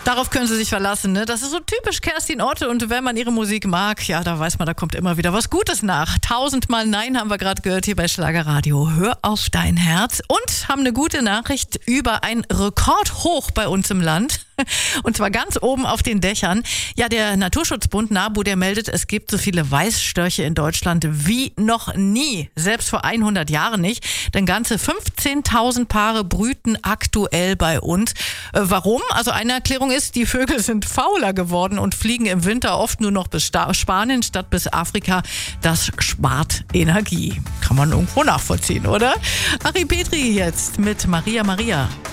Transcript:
Darauf können Sie sich verlassen, ne? Das ist so typisch Kerstin Otte und wenn man ihre Musik mag, ja, da weiß man, da kommt immer wieder was Gutes nach. 1000-mal Nein haben wir gerade gehört hier bei Schlagerradio. Hör auf dein Herz und haben eine gute Nachricht über ein Rekordhoch bei uns im Land. Und zwar ganz oben auf den Dächern. Ja, der Naturschutzbund NABU, der meldet, es gibt so viele Weißstörche in Deutschland wie noch nie. Selbst vor 100 Jahren nicht. Denn ganze 15.000 Paare brüten aktuell bei uns. Warum? Also eine Erklärung ist, die Vögel sind fauler geworden und fliegen im Winter oft nur noch bis Spanien statt bis Afrika. Das spart Energie. Kann man irgendwo nachvollziehen, oder? Ari Petri jetzt mit Maria Maria.